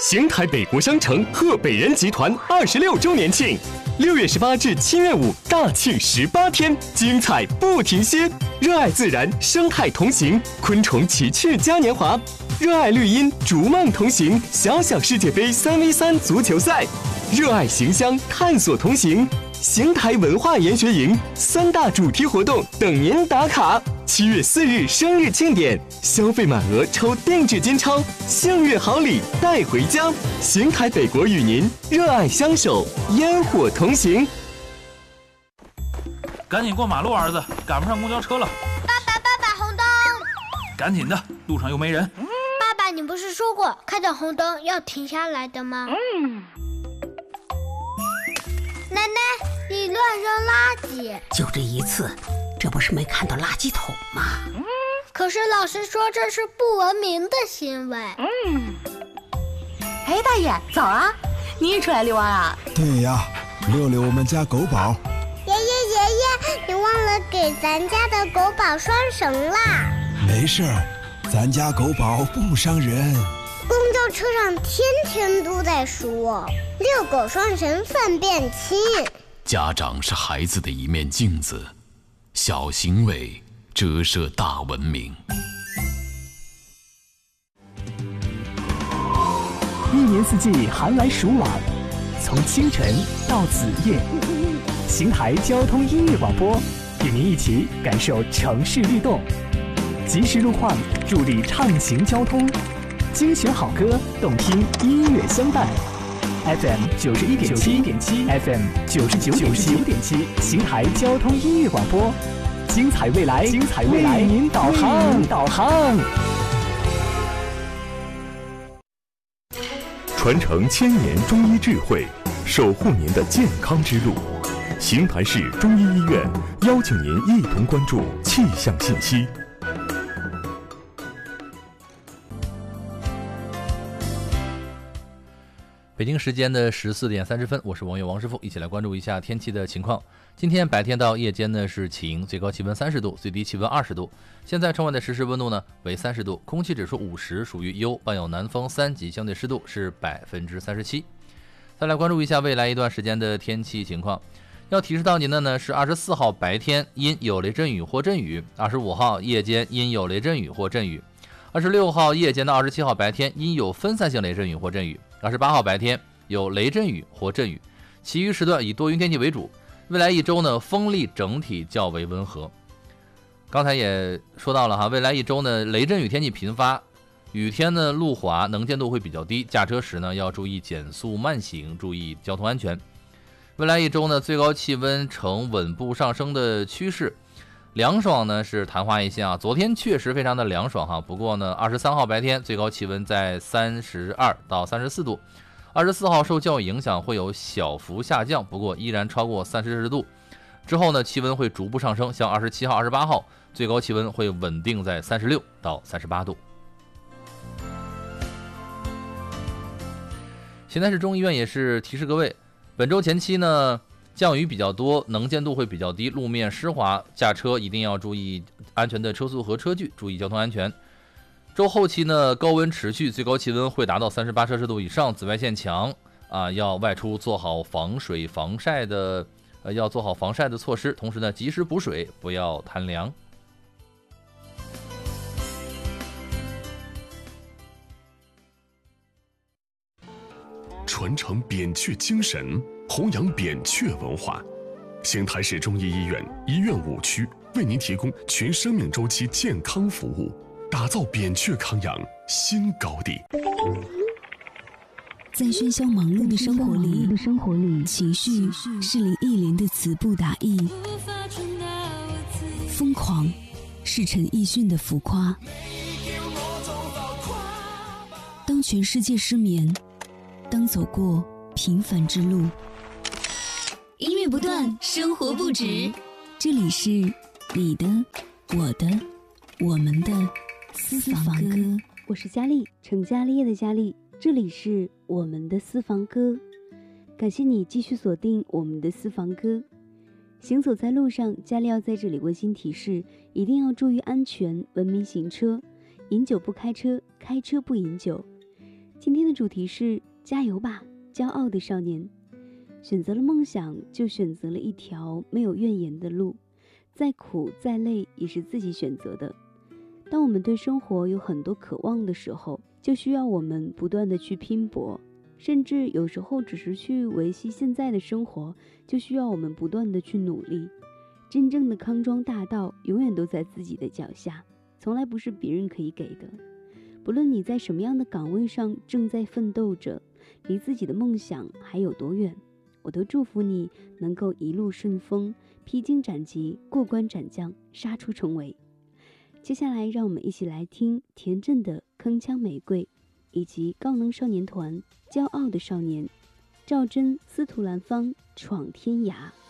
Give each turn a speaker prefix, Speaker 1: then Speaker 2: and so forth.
Speaker 1: 邢台北国商城贺北人集团26周年庆，6月18至7月5大庆18天，精彩不停歇。热爱自然，生态同行，昆虫奇趣嘉年华；热爱绿荫，逐梦同行，小小世界杯3v3足球赛；热爱形象，探索同行。邢台文化研学营3大主题活动等您打卡。7月4日生日庆典，消费满额抽定制金钞，幸运好礼带回家。邢台北国与您热爱相守，烟火同行。
Speaker 2: 赶紧过马路，儿子，赶不上公交车了。
Speaker 3: 爸爸，红灯！
Speaker 2: 赶紧的，路上又没人。
Speaker 3: 爸爸，你不是说过看到红灯要停下来的吗？奶奶，你乱扔垃圾。
Speaker 4: 就这一次，这不是没看到垃圾桶吗？
Speaker 3: 可是老师说这是不文明的行为。
Speaker 5: 哎，大爷，早啊！你也出来遛弯啊？
Speaker 6: 对呀，遛遛我们家狗宝。
Speaker 3: 爷爷，你忘了给咱家的狗宝拴绳啦。
Speaker 6: 没事儿，咱家狗宝不伤人。
Speaker 3: 公交车上天天都在说遛狗拴绳粪便轻。
Speaker 7: 家长是孩子的一面镜子，小行为折射大文明。
Speaker 8: 一年四季寒来暑往，从清晨到子夜，邢台交通音乐广播与您一起感受城市律动，及时路况助力畅行交通，精选好歌，动听音乐相伴。FM 91.7 FM 99.7，邢台交通音乐广播，精彩未来，为您导航。
Speaker 9: 传承1000年中医智慧，守护您的健康之路。邢台市中医医院邀请您一同关注气象信息。
Speaker 10: 北京时间的14点30分，我是网友王师傅，一起来关注一下天气的情况。今天白天到夜间呢是晴，最高气温30度，最低气温20度。现在窗外的实时温度呢为30度，空气指数50，属于优，伴有南风3级，相对湿度是37%。再来关注一下未来一段时间的天气情况。要提示到您的呢是24号白天阴有雷阵雨或阵雨，25号夜间阴有雷阵雨或阵雨，26号夜间到27号白天阴有分散性雷阵雨或阵雨，28号白天有雷阵雨或阵雨，其余时段以多云天气为主。未来一周呢，风力整体较为温和。刚才也说到了哈，未来一周呢，雷阵雨天气频发，雨天呢路滑，能见度会比较低，驾车时呢要注意减速慢行，注意交通安全。未来一周呢，最高气温呈稳步上升的趋势，凉爽呢是昙花一现啊。昨天确实非常的凉爽哈，不过呢，23号白天最高气温在32到34度。24号受降雨影响会有小幅下降，不过依然超过30度。之后呢，气温会逐步上升，像27号、28号最高气温会稳定在36到38度。邢台市中医院也是提示各位，本周前期呢降雨比较多，能见度会比较低，路面湿滑，驾车一定要注意安全的车速和车距，注意交通安全。周后期呢，高温持续，最高气温会达到38摄氏度以上，紫外线强要外出做好防水防晒的，要做好防晒的措施，同时呢，及时补水，不要贪凉。
Speaker 9: 传承扁鹊精神，弘扬扁鹊文化。邢台市中医医院医院5区为您提供全生命周期健康服务。打造扁鹊康养新高地。
Speaker 11: 在喧嚣忙碌的生活里，情绪是林忆莲的词不达意，疯狂是陈奕迅的浮夸。当全世界失眠，当走过平凡之路，音乐不断，生活不止。这里是你的、我的、我们的私房歌。
Speaker 12: 我是佳丽，成家立业的佳丽，这里是我们的私房歌。感谢你继续锁定我们的私房歌。行走在路上，佳丽要在这里温馨提示，一定要注意安全，文明行车，饮酒不开车，开车不饮酒。 今天的主题是加油吧，骄傲的少年。选择了梦想，就选择了一条没有怨言的路，再苦再累也是自己选择的。当我们对生活有很多渴望的时候，就需要我们不断的去拼搏，甚至有时候只是去维系现在的生活，就需要我们不断的去努力。真正的康庄大道永远都在自己的脚下，从来不是别人可以给的。不论你在什么样的岗位上正在奋斗着，离自己的梦想还有多远，我都祝福你能够一路顺风，披荆斩棘，过关斩将，杀出重围。接下来让我们一起来听田震的铿锵玫瑰，以及高能少年团骄傲的少年，赵真、司徒兰芳闯天涯。